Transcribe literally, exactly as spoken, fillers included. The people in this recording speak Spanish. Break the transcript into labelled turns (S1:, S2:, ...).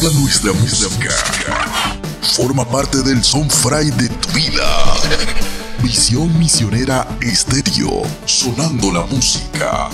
S1: Toda nuestra música forma parte del Soundfry de tu vida. Visión Misionera Estéreo, sonando la música